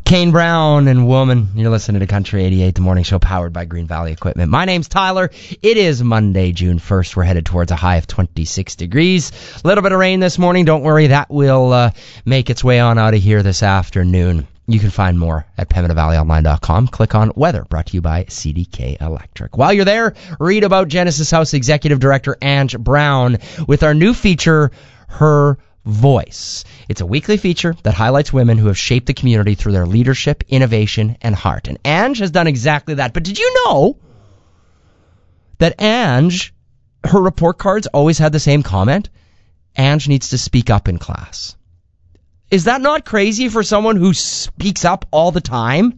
Kane Brown and Woman. You're listening to Country 88, the morning show powered by Green Valley Equipment. My name's Tyler. It is Monday, June 1st. We're headed towards a high of 26 degrees. A little bit of rain this morning. Don't worry, that will make its way on out of here this afternoon. You can find more at PembinaValleyOnline.com. Click on Weather, brought to you by CDK Electric. While you're there, read about Genesis House Executive Director Ange Brown with our new feature, Her Voice. It's a weekly feature that highlights women who have shaped the community through their leadership, innovation, and heart. And Ange has done exactly that. But did you know that Ange, her report cards always had the same comment? Ange needs to speak up in class. Is that not crazy for someone who speaks up all the time?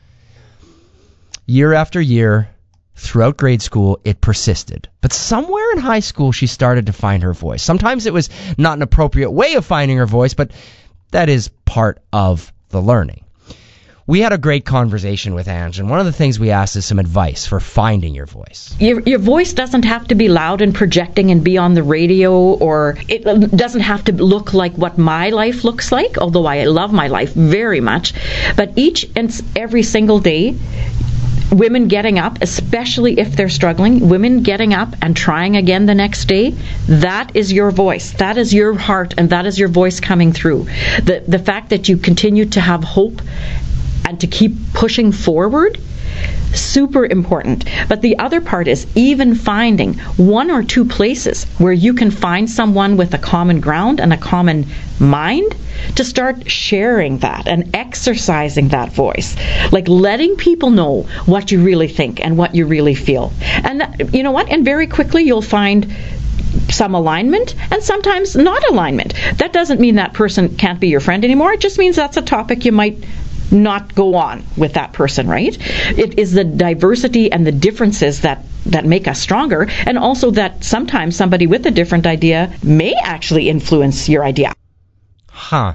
Year after year, throughout grade school, it persisted. But somewhere in high school, she started to find her voice. Sometimes it was not an appropriate way of finding her voice, but that is part of the learning. We had a great conversation with Ange, and one of the things we asked is some advice for finding your voice. Your voice doesn't have to be loud and projecting and be on the radio, or it doesn't have to look like what my life looks like, although I love my life very much. But each and every single day, women getting up, especially if they're struggling, women getting up and trying again the next day, that is your voice. That is your heart, and that is your voice coming through. The fact that you continue to have hope and to keep pushing forward, super important. But the other part is even finding one or two places where you can find someone with a common ground and a common mind to start sharing that and exercising that voice. Like letting people know what you really think and what you really feel. And that, you know what? And very quickly you'll find some alignment and sometimes not alignment. That doesn't mean that person can't be your friend anymore. It just means that's a topic you might not go on with that person, right? It is the diversity and the differences that make us stronger, and also that sometimes somebody with a different idea may actually influence your idea. Huh.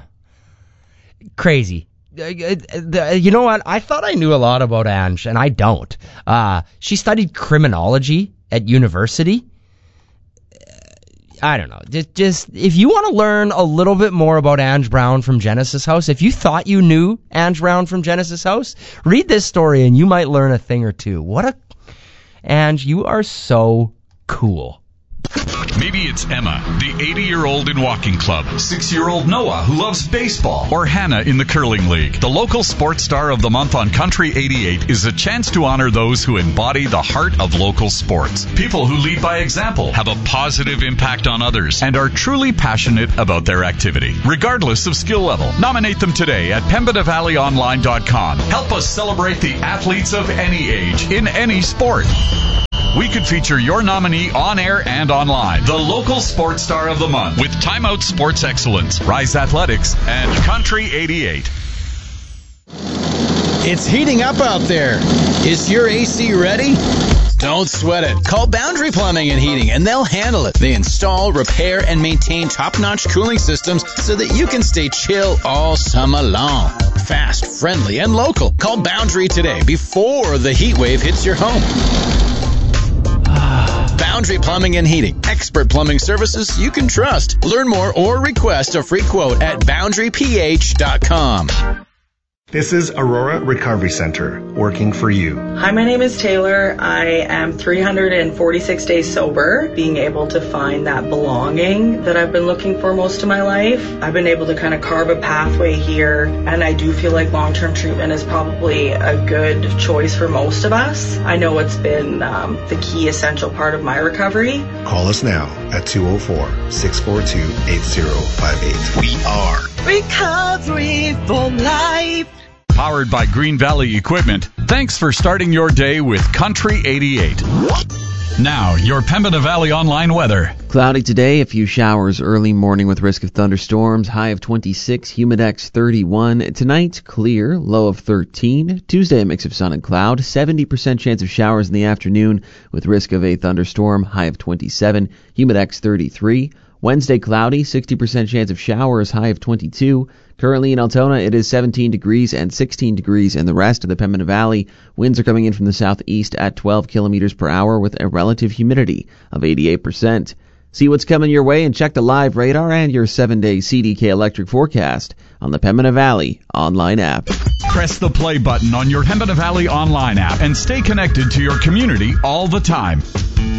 Crazy. You know what? I thought I knew a lot about Ange, and I don't. She studied criminology at university. I don't know. Just if you want to learn a little bit more about Ange Brown from Genesis House, if you thought you knew Ange Brown from Genesis House, read this story and you might learn a thing or two. Ange, you are so cool. Maybe it's Emma, the 80-year-old in walking club, 6-year-old Noah, who loves baseball, or Hannah in the curling league. The local sports star of the month on Country 88 is a chance to honor those who embody the heart of local sports. People who lead by example, have a positive impact on others, and are truly passionate about their activity, regardless of skill level. Nominate them today at PembinaValleyOnline.com. Help us celebrate the athletes of any age, in any sport. We could feature your nominee on air and online. The local sports star of the month with Time Out Sports Excellence, Rise Athletics, and Country 88. It's heating up out there. Is your AC ready? Don't sweat it. Call Boundary Plumbing and Heating, and they'll handle it. They install, repair, and maintain top-notch cooling systems so that you can stay chill all summer long. Fast, friendly, and local. Call Boundary today before the heat wave hits your home. Boundary Plumbing and Heating. Expert plumbing services you can trust. Learn more or request a free quote at boundaryph.com. This is Aurora Recovery Center, working for you. Hi, my name is Taylor. I am 346 days sober, being able to find that belonging that I've been looking for most of my life. I've been able to kind of carve a pathway here, and I do feel like long-term treatment is probably a good choice for most of us. I know it's been the key essential part of my recovery. Call us now at 204-642-8058. We are Recovery for Life. Powered by Green Valley Equipment. Thanks for starting your day with Country 88. Now, your Pembina Valley online weather. Cloudy today, a few showers early morning with risk of thunderstorms, high of 26, humidex 31. Tonight, clear, low of 13. Tuesday, a mix of sun and cloud, 70% chance of showers in the afternoon with risk of a thunderstorm, high of 27, humidex 33. Wednesday, cloudy, 60% chance of showers, high of 22. Currently in Altona, it is 17 degrees and 16 degrees in the rest of the Pembina Valley. Winds are coming in from the southeast at 12 kilometers per hour with a relative humidity of 88%. See what's coming your way and check the live radar and your 7-day CDK electric forecast on the Pembina Valley online app. Press the play button on your Pembina Valley online app and stay connected to your community all the time.